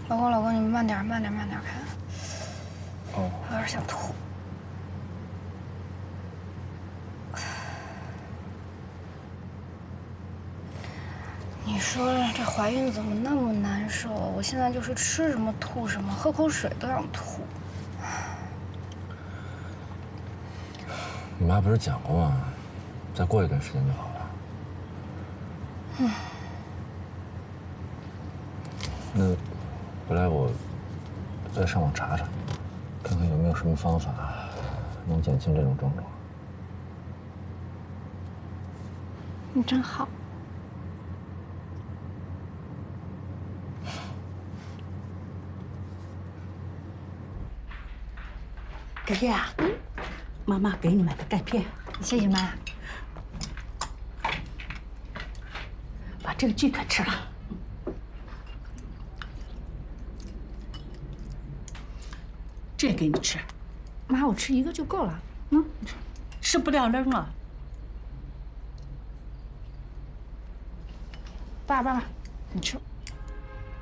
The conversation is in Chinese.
老公，你慢点开。 哦， 我有点想吐。你说这怀孕怎么那么难受啊？我现在就是吃什么吐什么，喝口水都想吐。 你妈不是讲过吗？再过一段时间就好了。那回来我再上网查查，看看有没有什么方法能减轻这种症状。 你真好。 哥哥啊，妈妈给你买的钙片， 谢谢妈。 把这个巨可吃了。这给你吃， 妈，我吃一个就够了。 吃不了扔啊。 爸，你吃。